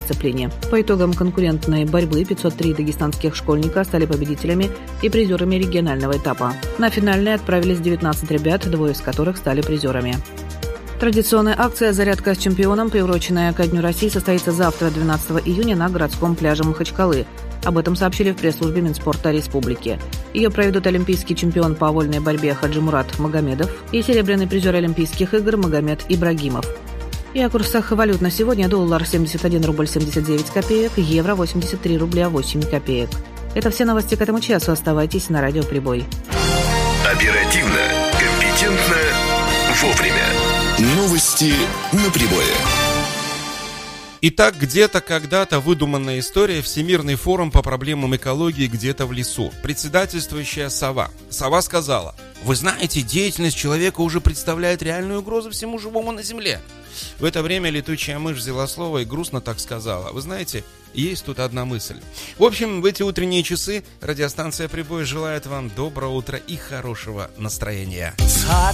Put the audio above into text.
дисциплине. По итогам конкурентной борьбы 503 дагестанских школьника стали победителями и призерами регионального этапа. На финальный отправились 19 ребят, 2 из которых стали призерами. Традиционная акция «Зарядка с чемпионом», приуроченная ко Дню России, состоится завтра, 12 июня, на городском пляже Махачкалы. Об этом сообщили в пресс-службе Минспорта Республики. Ее проведут олимпийский чемпион по вольной борьбе Хаджимурат Магомедов и серебряный призер Олимпийских игр Магомед Ибрагимов. И о курсах валют на сегодня: доллар 71 рубль 79 копеек, евро 83 рубля 8 копеек. Это все новости к этому часу. Оставайтесь на Радио Прибой. Оперативно, компетентно, вовремя. Новости на Прибое. Итак, где-то когда-то выдуманная история: Всемирный форум по проблемам экологии где-то в лесу. Председательствующая сова. Сова сказала: «Вы знаете, деятельность человека уже представляет реальную угрозу всему живому на Земле». В это время летучая мышь взяла слово и грустно так сказала: «Вы знаете, есть тут одна мысль». В общем, в эти утренние часы радиостанция «Прибой» желает вам доброго утра и хорошего настроения.